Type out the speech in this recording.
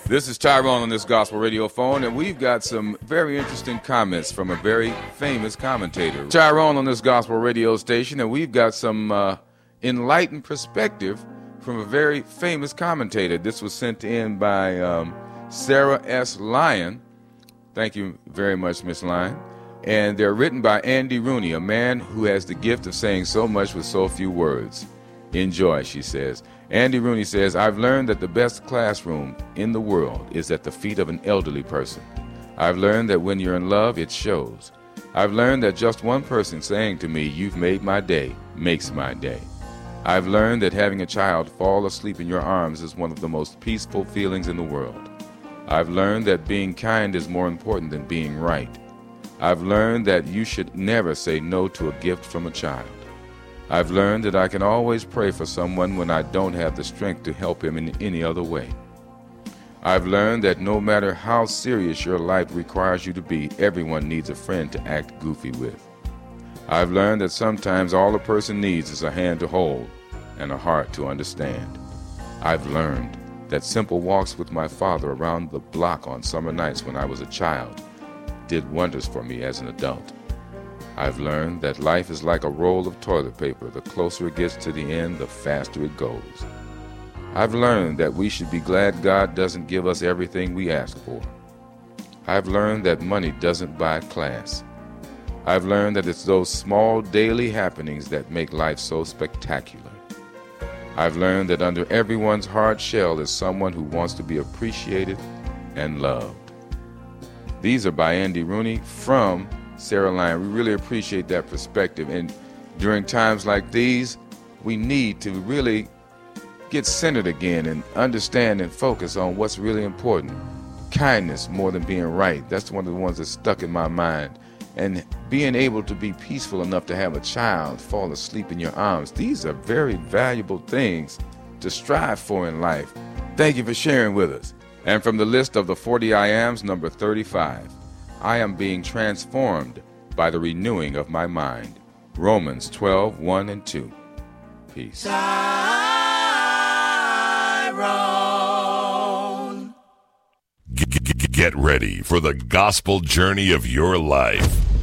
This is Tyrone on this gospel radio phone, and we've got some very interesting comments from a very famous commentator. Tyrone on this gospel radio station, and we've got some enlightened perspective from a very famous commentator. This was sent in by Sarah S. Lyon. Thank you very much, Miss Lyon. And they're written by Andy Rooney, a man who has the gift of saying so much with so few words. Enjoy, she says. Andy Rooney says, I've learned that the best classroom in the world is at the feet of an elderly person. I've learned that when you're in love, it shows. I've learned that just one person saying to me, you've made my day, makes my day. I've learned that having a child fall asleep in your arms is one of the most peaceful feelings in the world. I've learned that being kind is more important than being right. I've learned that you should never say no to a gift from a child. I've learned that I can always pray for someone when I don't have the strength to help him in any other way. I've learned that no matter how serious your life requires you to be, everyone needs a friend to act goofy with. I've learned that sometimes all a person needs is a hand to hold and a heart to understand. I've learned that simple walks with my father around the block on summer nights when I was a child did wonders for me as an adult. I've learned that life is like a roll of toilet paper. The closer it gets to the end, the faster it goes. I've learned that we should be glad God doesn't give us everything we ask for. I've learned that money doesn't buy class. I've learned that it's those small daily happenings that make life so spectacular. I've learned that under everyone's hard shell is someone who wants to be appreciated and loved. These are by Andy Rooney from Sarah Lyon. We really appreciate that perspective, and during times like these, we need to really get centered again and understand and focus on what's really important. Kindness more than being right. That's one of the ones that's stuck in my mind. And being able to be peaceful enough to have a child fall asleep in your arms. These are very valuable things to strive for in life. Thank you for sharing with us. And from the list of the 40 I Ams, number 35, I am being transformed by the renewing of my mind. Romans 12, 1 and 2. Peace. Get ready for the gospel journey of your life.